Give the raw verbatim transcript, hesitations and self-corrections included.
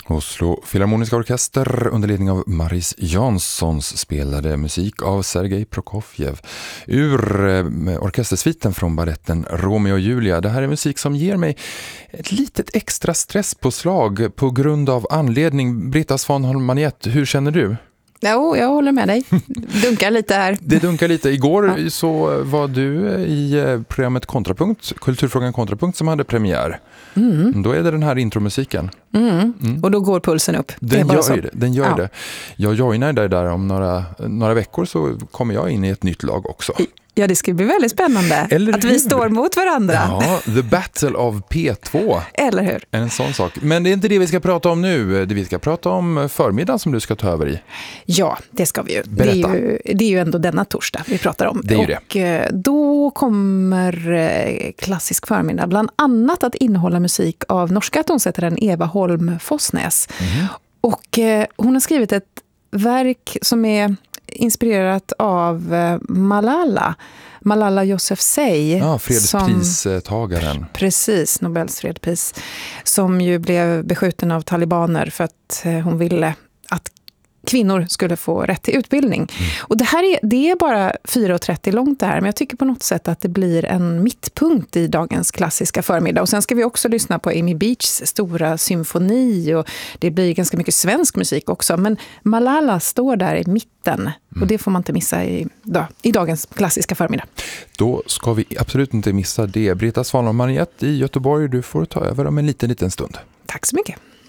Oslo Filharmoniska orkester under ledning av Maris Janssons spelade musik av Sergej Prokofjev ur eh, orkestersviten från balletten Romeo och Julia. Det här är musik som ger mig ett litet extra stresspåslag på grund av anledning. Britta Svanholm-Maniette, hur känner du? Jo, jag håller med dig. Dunkar lite här. Det dunkar lite. Igår ja. så var du i programmet Kontrapunkt, Kulturfrågan Kontrapunkt, som hade premiär. Mm. Då är det den här intromusiken. Mm. Mm. Och då går pulsen upp. Den det är bara gör så. det. Den gör ja. det. Jag joinar dig där om några, några veckor, så kommer jag in i ett nytt lag också. Ja, det ska bli väldigt spännande. Eller att hur? vi står mot varandra. Ja, The Battle of P två. Eller hur? En sån sak. Men det är inte det vi ska prata om nu. Det vi ska prata om förmiddagen som du ska ta över i. Ja, det ska vi ju. Det Berätta. är ju, det är ju ändå denna torsdag vi pratar om. Det är ju och det. Då kommer klassisk förmiddag bland annat att innehålla musik av norska tonsättaren Eva Holm Fossnäs. Mm. Och hon har skrivit ett verk som är inspirerat av Malala. Malala Yousafzai. Ja, fredspristagaren. Som, precis, Nobels fredspris. Som ju blev beskjuten av talibaner för att hon ville att kvinnor skulle få rätt till utbildning. Mm. Och det här är, det är bara fyra trettio långt det här, men jag tycker på något sätt att det blir en mittpunkt i dagens klassiska förmiddag. Och sen ska vi också lyssna på Amy Beachs stora symfoni, och det blir ganska mycket svensk musik också. Men Malala står där i mitten, mm. och det får man inte missa i, då, i dagens klassiska förmiddag. Då ska vi absolut inte missa det. Britta Svanholm-Maniette i Göteborg, du får ta över om en liten, liten stund. Tack så mycket.